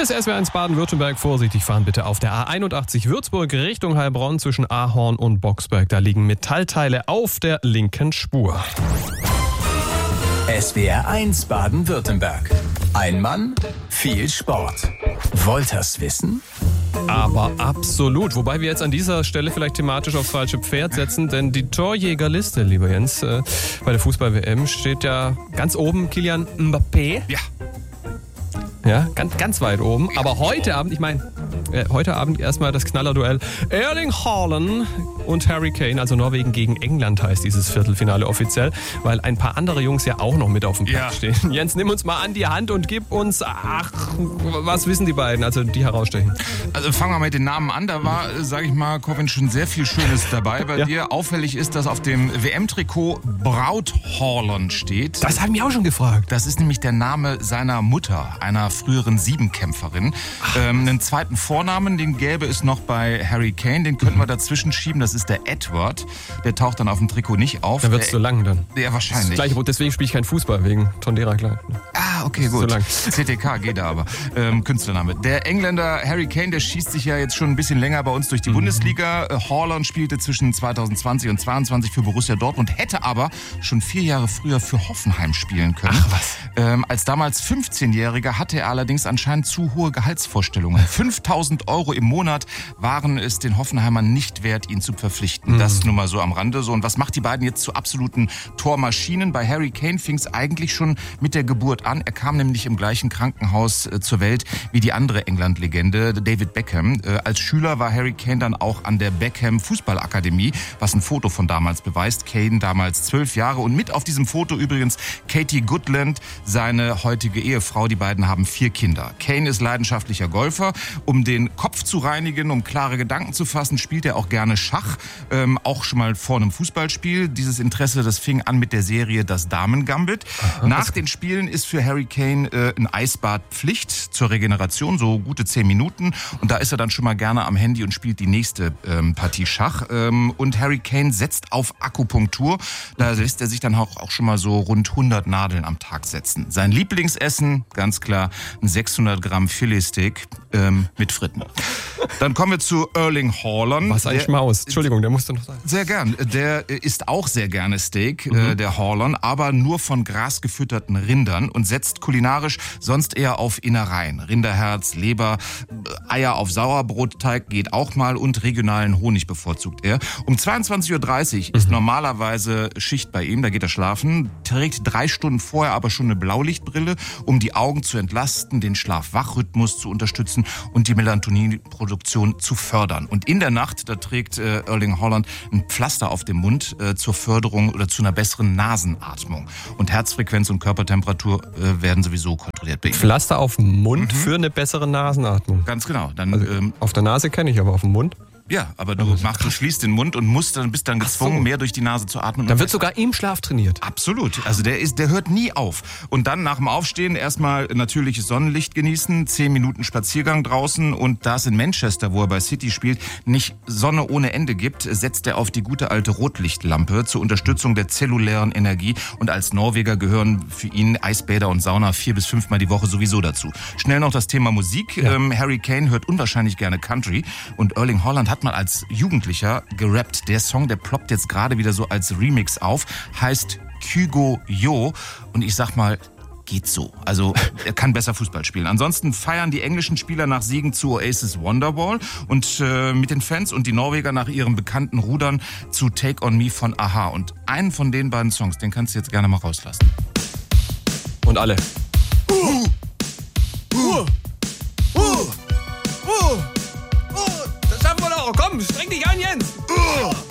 Hier ist SWR1 Baden-Württemberg. Vorsichtig fahren bitte auf der A81 Würzburg Richtung Heilbronn zwischen Ahorn und Boxberg. Da liegen Metallteile auf der linken Spur. SWR1 Baden-Württemberg. Ein Mann, viel Sport. Wollt ihr's wissen? Aber absolut. Wobei wir jetzt an dieser Stelle vielleicht thematisch aufs falsche Pferd setzen, denn die Torjägerliste, lieber Jens, bei der Fußball-WM steht ja ganz oben Kylian Mbappé. Ja. Ja, ganz weit oben. Aber heute Abend, heute Abend erstmal das Knallerduell Erling Haaland und Harry Kane, also Norwegen gegen England heißt dieses Viertelfinale offiziell, weil ein paar andere Jungs ja auch noch mit auf dem Platz stehen. Jens, nimm uns mal an die Hand und gib uns, was wissen die beiden, also die herausstechen? Also fangen wir mit den Namen an. Da war, sage ich mal, Corvin, schon sehr viel Schönes dabei bei dir. Auffällig ist, dass auf dem WM-Trikot Braut Haaland steht. Das haben wir auch schon gefragt. Das ist nämlich der Name seiner Mutter, einer früheren Siebenkämpferin. Einen zweiten Vornamen, den gäbe es noch bei Harry Kane, den könnten wir dazwischen schieben, das ist der Edward. Der taucht dann auf dem Trikot nicht auf. Dann wird es zu lang dann. Ja, wahrscheinlich. Das gleiche, deswegen spiele ich keinen Fußball, wegen Tondera Kleid. Ah, okay, gut. CTK geht da aber. Künstlername. Der Engländer Harry Kane, der schießt sich ja jetzt schon ein bisschen länger bei uns durch die Bundesliga. Haaland spielte zwischen 2020 und 2022 für Borussia Dortmund, hätte aber schon 4 Jahre früher für Hoffenheim spielen können. Ach was. Als damals 15-Jähriger hatte er allerdings anscheinend zu hohe Gehaltsvorstellungen. 5.000 € im Monat waren es den Hoffenheimern nicht wert, ihn zu verpflichten. Das nur mal so am Rande. So, und was macht die beiden jetzt zu absoluten Tormaschinen? Bei Harry Kane fing es eigentlich schon mit der Geburt an. Er kam nämlich im gleichen Krankenhaus zur Welt wie die andere England-Legende, David Beckham. Als Schüler war Harry Kane dann auch an der Beckham Fußballakademie, was ein Foto von damals beweist. Kane damals 12 Jahre und mit auf diesem Foto übrigens Katie Goodland, seine heutige Ehefrau. Die beiden haben 4 Kinder. Kane ist leidenschaftlicher Golfer. Um den Kopf zu reinigen, um klare Gedanken zu fassen, spielt er auch gerne Schach. Auch schon mal vor einem Fußballspiel. Dieses Interesse, das fing an mit der Serie Das Damen-Gambit. Nach den Spielen ist für Harry Kane ein Eisbad Pflicht zur Regeneration, so gute 10 Minuten. Und da ist er dann schon mal gerne am Handy und spielt die nächste Partie Schach. Und Harry Kane setzt auf Akupunktur. Da lässt er sich dann auch schon mal so rund 100 Nadeln am Tag setzen. Sein Lieblingsessen, ganz klar, ein 600 Gramm Filetsteak mit Fritten. Dann kommen wir zu Erling Haaland. Was ein Schmaus. Entschuldigung, der musste noch sein. Sehr gern. Der isst auch sehr gerne Steak, der Haaland, aber nur von grasgefütterten Rindern und setzt kulinarisch sonst eher auf Innereien. Rinderherz, Leber, Eier auf Sauerbrotteig geht auch mal und regionalen Honig bevorzugt er. Um 22.30 Uhr ist normalerweise Schicht bei ihm, da geht er schlafen, trägt 3 Stunden vorher aber schon eine Blaulichtbrille, um die Augen zu entlasten, den Schlaf-Wach-Rhythmus zu unterstützen und die Melatoninproduktion zu fördern. Und in der Nacht, da trägt Erling Haaland ein Pflaster auf dem Mund zur Förderung oder zu einer besseren Nasenatmung. Und Herzfrequenz und Körpertemperatur werden sowieso kontrolliert bei ihm. Pflaster auf dem Mund für eine bessere Nasenatmung. Ganz genau. Dann, also, auf der Nase kenne ich, aber auf dem Mund? Ja, aber du schließt den Mund und bist dann gezwungen, mehr durch die Nase zu atmen. Dann wird sogar im Schlaf trainiert. Absolut. Also der hört nie auf. Und dann nach dem Aufstehen erstmal natürliches Sonnenlicht genießen, 10 Minuten Spaziergang draußen. Und da es in Manchester, wo er bei City spielt, nicht Sonne ohne Ende gibt, setzt er auf die gute alte Rotlichtlampe zur Unterstützung der zellulären Energie. Und als Norweger gehören für ihn Eisbäder und Sauna 4 bis 5 Mal die Woche sowieso dazu. Schnell noch das Thema Musik. Ja. Harry Kane hört unwahrscheinlich gerne Country. Und Erling Haaland hat mal als Jugendlicher gerappt. Der Song, der ploppt jetzt gerade wieder so als Remix auf, heißt Kygo Yo. Und ich sag mal, geht so. Also er kann besser Fußball spielen. Ansonsten feiern die englischen Spieler nach Siegen zu Oasis Wonderwall und mit den Fans und die Norweger nach ihrem bekannten Rudern zu Take On Me von Aha. Und einen von den beiden Songs, den kannst du jetzt gerne mal rauslassen. Und alle. Das schaffen wir doch. Komm, streng dich an, Jens.